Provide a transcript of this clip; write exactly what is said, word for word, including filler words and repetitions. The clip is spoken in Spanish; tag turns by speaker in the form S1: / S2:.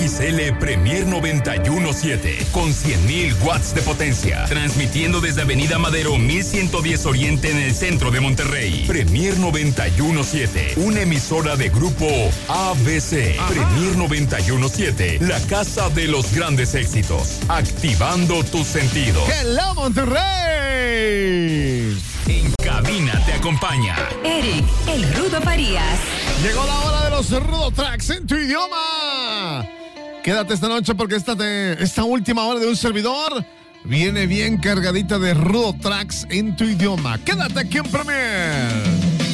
S1: X L Premier noventa y uno punto siete con cien mil watts de potencia, transmitiendo desde Avenida Madero mil ciento diez Oriente en el centro de Monterrey. Premier noventa y uno punto siete, una emisora de grupo A B C. Ajá. Premier noventa y uno punto siete, la casa de los grandes éxitos, activando tus sentidos.
S2: ¡Hello, Monterrey!
S1: En cabina te acompaña
S3: Eric, el Rudo Farías.
S2: Llegó la hora de los Rudo Tracks en tu idioma. Quédate esta noche porque esta, te, esta última hora de un servidor viene bien cargadita de Rudo Tracks en tu idioma. Quédate aquí en Premier.